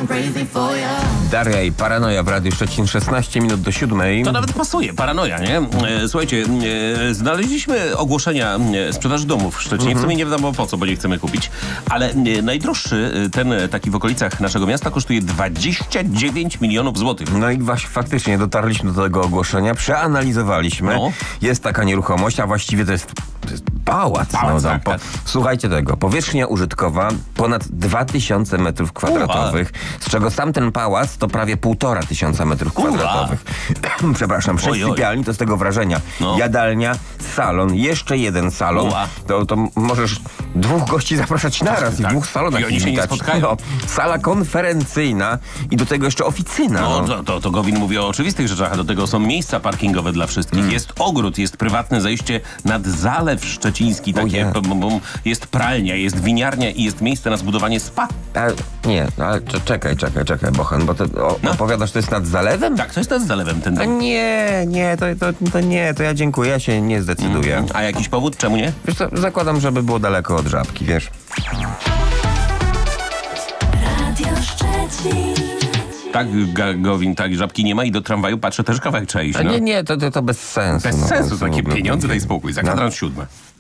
Daria i Paranoja w Radiu Szczecin, 16 minut do 7. To nawet pasuje, paranoja, nie? Słuchajcie, znaleźliśmy ogłoszenia sprzedaży domów w Szczecinie. W sumie nie wiadomo po co, bo nie chcemy kupić. Ale najdroższy, ten taki w okolicach naszego miasta, kosztuje 29 milionów złotych. No i właśnie faktycznie dotarliśmy do tego ogłoszenia, przeanalizowaliśmy. No. Jest taka nieruchomość, a właściwie to jest pałac. Pałac, No, tak. Słuchajcie tego. Powierzchnia użytkowa ponad 2000 metrów kwadratowych, z czego sam ten pałac to prawie 1500 metrów kwadratowych. Przepraszam, 6 Oj, oj. sypialni, to z tego wrażenia. No. Jadalnia, salon, jeszcze jeden salon. Ua. To możesz 2 gości zapraszać naraz i w Tak. 2 salonach I oni się nie witać. spotkają. No, sala konferencyjna i do tego jeszcze oficyna. No, to Gowin mówi o oczywistych rzeczach, a do tego są miejsca parkingowe dla wszystkich. Jest ogród, jest prywatne zejście nad Zalew Szczeciński, takie, jest pralnia, jest winiarnia i jest miejsce na zbudowanie spa. Nie, ale czekaj, Bochen, bo ty opowiadasz, to jest nad zalewem? Tak, to jest nad Zalewem ten A dom. nie, to nie, to ja dziękuję, ja się nie zdecyduję. A jakiś powód? Czemu nie? Wiesz co, zakładam, żeby było daleko od Żabki, wiesz. Radio Szczecin. Tak, Gowin, tak, Żabki nie ma i do tramwaju patrzę też kawałek trzeba iść. A No. nie, to bez sensu. Bez sensu, takie no, pieniądze, daj spokój, za kwadrans 7.